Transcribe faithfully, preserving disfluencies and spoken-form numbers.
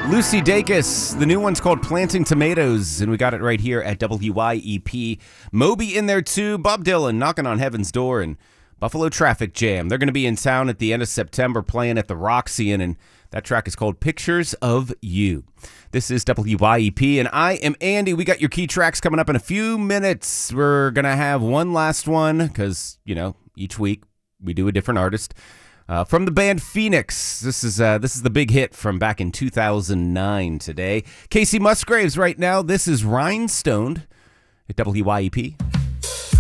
Lucy Dacus. The new one's called Planting Tomatoes, and we got it right here at W Y E P. Moby in there too. Bob Dylan knocking on heaven's door, and Buffalo Traffic Jam. They're going to be in town at the end of September playing at the Roxy, and that track is called Pictures of You. This is W Y E P, and I am Andy. We got your key tracks coming up in a few minutes. We're going to have one last one because, you know, each week we do a different artist. Uh, from the band Phoenix, this is uh, this is the big hit from back in two thousand nine today. Casey Musgraves right now. This is Rhinestoned at W Y E P.